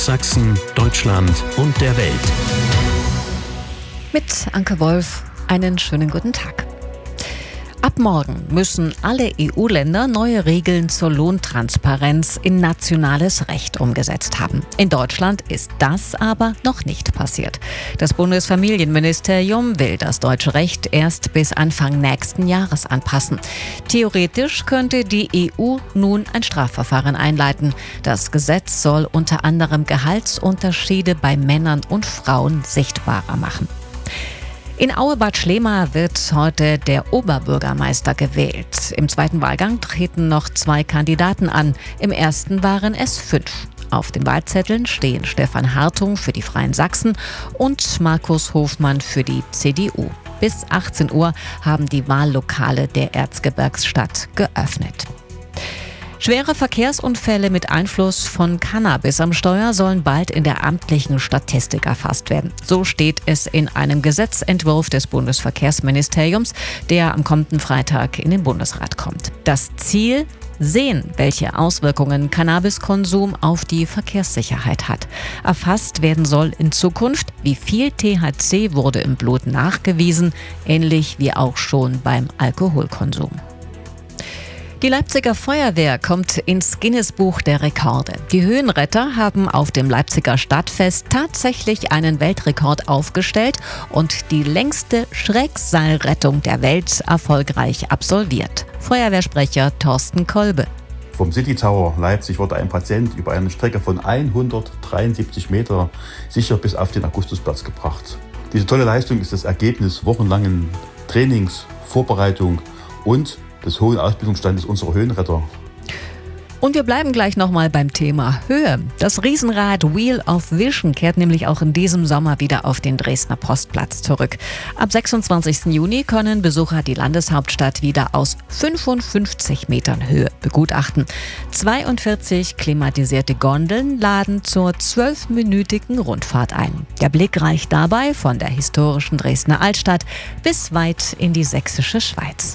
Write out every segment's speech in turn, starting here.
aus Sachsen, Deutschland und der Welt. Mit Anke Wolf, einen schönen guten Tag. Ab morgen müssen alle EU-Länder neue Regeln zur Lohntransparenz in nationales Recht umgesetzt haben. In Deutschland ist das aber noch nicht passiert. Das Bundesfamilienministerium will das deutsche Recht erst bis Anfang nächsten Jahres anpassen. Theoretisch könnte die EU nun ein Strafverfahren einleiten. Das Gesetz soll unter anderem Gehaltsunterschiede bei Männern und Frauen sichtbarer machen. In Aue-Bad Schlema wird heute der Oberbürgermeister gewählt. Im zweiten Wahlgang treten noch 2 Kandidaten an. Im ersten waren es 5. Auf den Wahlzetteln stehen Stefan Hartung für die Freien Sachsen und Markus Hofmann für die CDU. Bis 18 Uhr haben die Wahllokale der Erzgebirgsstadt geöffnet. Schwere Verkehrsunfälle mit Einfluss von Cannabis am Steuer sollen bald in der amtlichen Statistik erfasst werden. So steht es in einem Gesetzentwurf des Bundesverkehrsministeriums, der am kommenden Freitag in den Bundesrat kommt. Das Ziel: sehen, welche Auswirkungen Cannabiskonsum auf die Verkehrssicherheit hat. Erfasst werden soll in Zukunft, wie viel THC wurde im Blut nachgewiesen, ähnlich wie auch schon beim Alkoholkonsum. Die Leipziger Feuerwehr kommt ins Guinness-Buch der Rekorde. Die Höhenretter haben auf dem Leipziger Stadtfest tatsächlich einen Weltrekord aufgestellt und die längste Schrägseilrettung der Welt erfolgreich absolviert. Feuerwehrsprecher Thorsten Kolbe. Vom City Tower Leipzig wurde ein Patient über eine Strecke von 173 Meter sicher bis auf den Augustusplatz gebracht. Diese tolle Leistung ist das Ergebnis wochenlangen Trainings, Vorbereitung und des hohen Ausbildungsstandes unserer Höhenretter. Und wir bleiben gleich nochmal beim Thema Höhe. Das Riesenrad Wheel of Vision kehrt nämlich auch in diesem Sommer wieder auf den Dresdner Postplatz zurück. Ab 26. Juni können Besucher die Landeshauptstadt wieder aus 55 Metern Höhe begutachten. 42 klimatisierte Gondeln laden zur 12-minütigen Rundfahrt ein. Der Blick reicht dabei von der historischen Dresdner Altstadt bis weit in die sächsische Schweiz.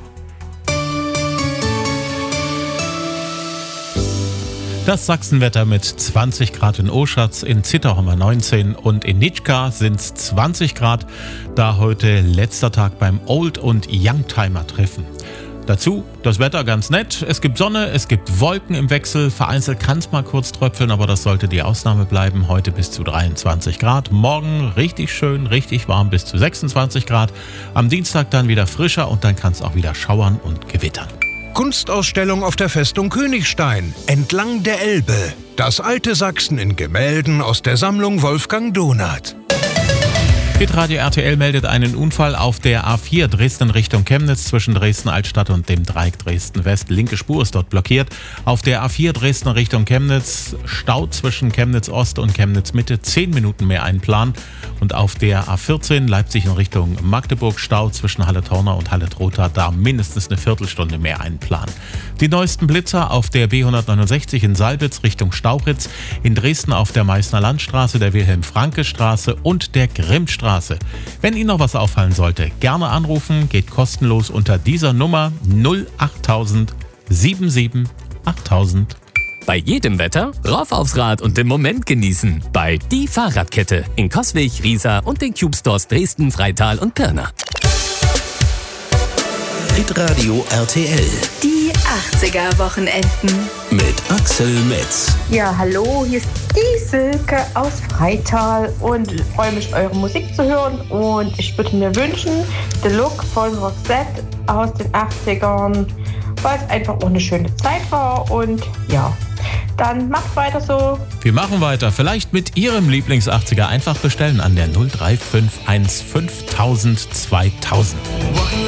Das Sachsenwetter mit 20 Grad in Oschatz, in Zittau haben wir 19 und in Nitschka sind es 20 Grad, da heute letzter Tag beim Old- und Youngtimer-Treffen. Dazu das Wetter ganz nett, es gibt Sonne, es gibt Wolken im Wechsel, vereinzelt kann es mal kurz tröpfeln, aber das sollte die Ausnahme bleiben. Heute bis zu 23 Grad, morgen richtig schön, richtig warm bis zu 26 Grad, am Dienstag dann wieder frischer und dann kann es auch wieder schauern und gewittern. Kunstausstellung auf der Festung Königstein, entlang der Elbe. Das alte Sachsen in Gemälden aus der Sammlung Wolfgang Donath. Hitradio RTL meldet einen Unfall auf der A4 Dresden Richtung Chemnitz zwischen Dresden-Altstadt und dem Dreieck Dresden-West. Linke Spur ist dort blockiert. Auf der A4 Dresden Richtung Chemnitz Stau zwischen Chemnitz-Ost und Chemnitz-Mitte, 10 Minuten mehr einplanen. Und auf der A14 Leipzig in Richtung Magdeburg Stau zwischen Halle-Torna und Halle-Trotha, da mindestens eine Viertelstunde mehr einplanen. Die neuesten Blitzer auf der B169 in Salbitz Richtung Stauchitz, in Dresden auf der Meißner Landstraße, der Wilhelm-Franke-Straße und der Grimmstraße. Wenn Ihnen noch was auffallen sollte, gerne anrufen, geht kostenlos unter dieser Nummer 08000 77 8000. Bei jedem Wetter rauf aufs Rad und den Moment genießen. Bei Die Fahrradkette in Coswig, Riesa und den Cube Stores Dresden, Freital und Pirna. Hitradio RTL Die 80er-Wochenenden. mit Axel Metz. Ja, hallo, hier ist die Silke aus Freital und ich freue mich, eure Musik zu hören und ich würde mir wünschen, The Look von Roxette aus den 80ern, weil es einfach auch eine schöne Zeit war und ja, dann macht weiter so. Wir machen weiter, vielleicht mit Ihrem Lieblings-80er. Einfach bestellen an der 0351 5000 2000.